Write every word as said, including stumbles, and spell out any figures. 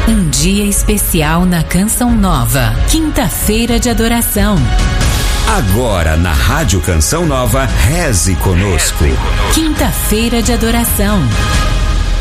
Um dia especial na Canção Nova. Quinta-feira de adoração. Agora na Rádio Canção Nova, reze conosco. Quinta-feira de adoração.